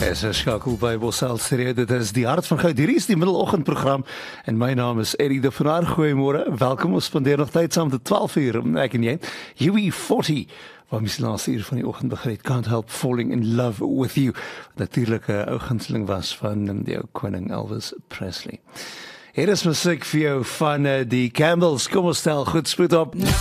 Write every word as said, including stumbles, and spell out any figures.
Es is skakel by Bosal Stereo. Dit is die hart van goud. Hierdie is die middeloggendprogram en my naam is Eddie de Van Aar. Goeiemôre. Welkom, ons spandeer nog tyd saam tot twaalf uur. Ek en jy. U E forty. Waar mis laas uur van die oggend begin het. Can't help falling in love with you. Natuurlik 'n ou gunsteling was van die ou koning Elvis Presley. Hier is musiek vir jou van uh, die Campbells. Kom ons stel goed spoed op.